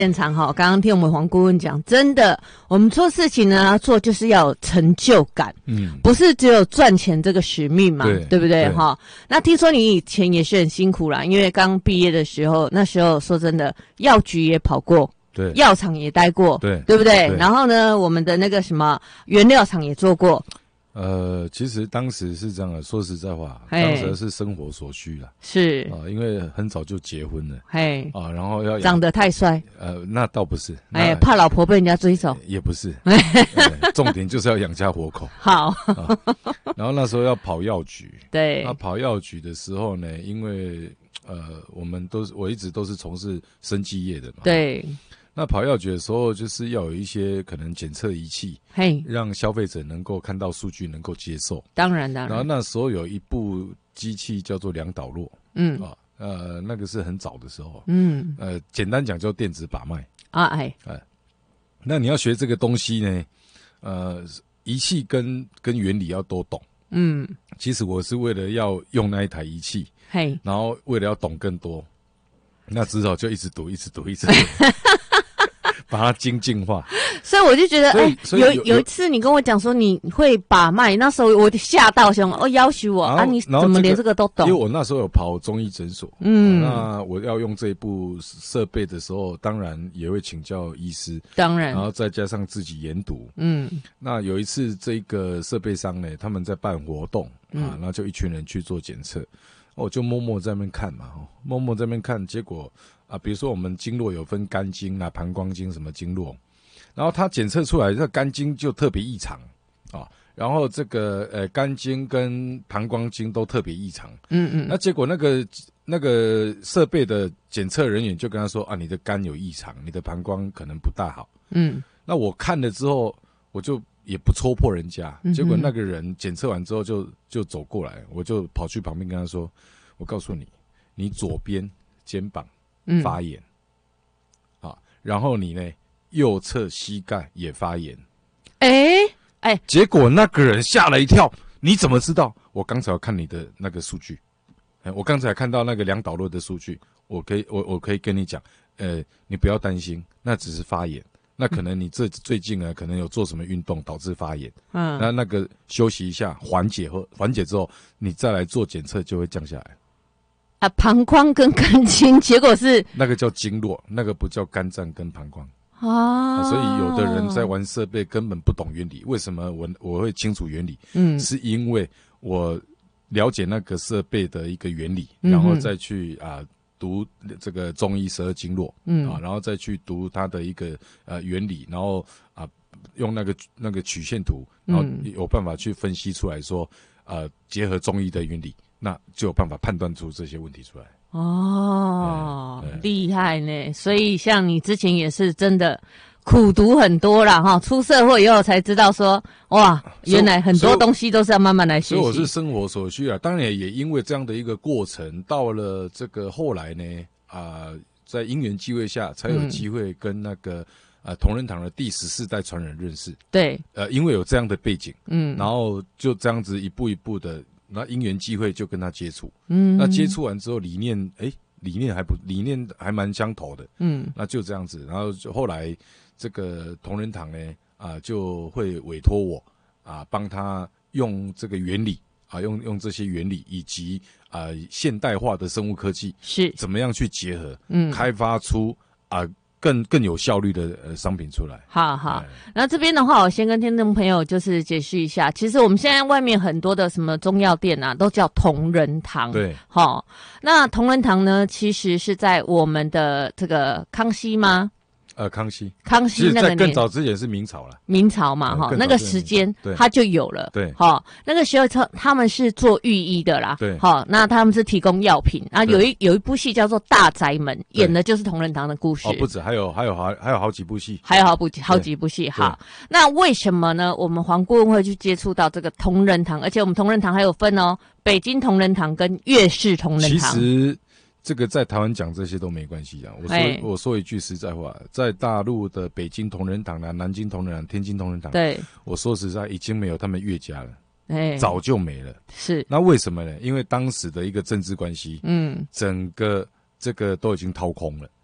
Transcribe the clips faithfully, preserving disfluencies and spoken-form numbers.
现场哈，刚刚听我们黄顾问讲，真的，我们做事情呢，做就是要有成就感，嗯，不是只有赚钱这个使命嘛，对, 对不对哈？那听说你以前也是很辛苦啦，因为刚毕业的时候，那时候说真的，药局也跑过，对，药厂也待过，对，对不对？对，然后呢，我们的那个什么原料厂也做过。 呃，其实当时是这样的，说实在话，当时是生活所需啦，是啊、呃，因为很早就结婚了，嘿啊，然后要长得太帅， 呃，那倒不是， 哎，怕老婆被人家追走， 也不是，呃、重点就是要养家活口。 好、 啊，然后那时候要跑药局， 对， 那跑药局的时候呢，因为呃，我们都是我一直都是从事生技业的嘛， 对。 那跑药局的时候，就是要有一些可能检测仪器，嘿，让消费者能够看到数据，能够接受。 当然，当然。 然后那时候有一部机器叫做量导络，嗯啊，呃，那个是很早的时候，嗯，呃，简单讲叫电子把脉啊，哎，哎，那你要学这个东西呢，呃，仪器跟跟原理要都懂，嗯，其实我是为了要用那一台仪器，嘿，然后为了要懂更多，那只好就一直读，一直读，一直读。把它精进化， 所以我就觉得，哎、欸，有有一次你跟我讲说你会把脉，那时候我吓到，想哦，要求我啊，你怎么连这个都懂？ 因为我那时候有跑中医诊所，嗯，那我要用这一部设备的时候，当然也会请教医师， 当然， 然后再加上自己研读，嗯，那有一次这个设备商呢，他们在办活动、嗯、啊，然后就一群人去做检测，我就默默在那边看嘛，默默在那边看，结果。啊，比如说我们经络有分肝经啊、膀胱经什么经络，然后它检测出来这肝经就特别异常啊，然后这个呃肝经跟膀胱经都特别异常，嗯嗯，那结果那个那个设备的检测人员就跟他说啊，你的肝有异常，你的膀胱可能不大好，嗯，那我看了之后，我就也不戳破人家，嗯、结果那个人检测完之后就就走过来，我就跑去旁边跟他说，我告诉你，你左边肩膀。发炎、嗯，啊，然后你呢，右侧膝盖也发炎， 哎、欸、哎、欸， 结果那个人吓了一跳，你怎么知道？我刚才要看你的那个数据，欸、我刚才看到那个量导络的数据，我可以我我可以跟你讲，呃，你不要担心，那只是发炎，那可能你这最近呢，可能有做什么运动导致发炎，嗯，那那个休息一下，缓解后缓解之后，你再来做检测就会降下来。 啊，膀胱跟肝经，结果是那个叫经络，那个不叫肝脏跟膀胱啊、啊。所以有的人在玩设备根本不懂原理。为什么我我会清楚原理？嗯，是因为我了解那个设备的一个原理，嗯、然后再去啊读这个中医十二经络，嗯啊，然后再去读它的一个呃原理，然后啊用那个那个曲线图，然后有办法去分析出来说，呃，结合中医的原理。那就有办法判断出这些问题出来哦，厉害呢！所以像你之前也是真的苦读很多啦哈，出社会以后才知道说哇，原来很多东西都是要慢慢来学习。 所以我是生活所需啊，当然也因为这样的一个过程，到了这个后来呢啊、呃，在因缘际会下，才有机会跟那个。嗯呃，同仁堂的第十四代传人认识， 对， 呃，因为有这样的背景，嗯，然后就这样子一步一步的，那因缘际会就跟他接触，嗯，那接触完之后，理念，哎，理念还不，理念还蛮相投的，嗯，那就这样子，然后就后来这个同仁堂呢，啊、呃，就会委托我啊，帮他用这个原理啊，用用这些原理以及啊、呃、现代化的生物科技是怎么样去结合，嗯，开发出啊。呃更更有效率的呃商品出来。 好好，然后这边的话，我先跟听众朋友就是解释一下，其实我们现在外面很多的什么中药店啊，都叫同仁堂。 对， 好，那同仁堂呢，其实是在我们的这个康熙吗？ 呃，康熙， 康熙那个年， 在更早之前是明朝了， 明朝嘛，哈、嗯，那个时间它就有了， 对， 哈，那个时候他他们是做御医的啦， 对， 好，那他们是提供药品啊，有一有一部戏叫做《大宅门》，演的就是同仁堂的故事， 哦，不止，还有还有还还有好几部戏， 还有好部好几部戏，好，那为什么呢？我们黄顾问会去接触到这个同仁堂，而且我们同仁堂还有分哦，北京同仁堂跟粤式同仁堂， 其实。这个在台湾讲这些都没关系啊。我说我说一句实在话，在大陆的北京同仁堂啦、南京同仁堂、天津同仁堂，对，我说实在已经没有他们岳家了，哎，早就没了。 是， 那为什么呢？因为当时的一个政治关系，嗯，整个这个都已经掏空了。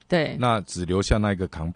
对， 那只留下那一个扛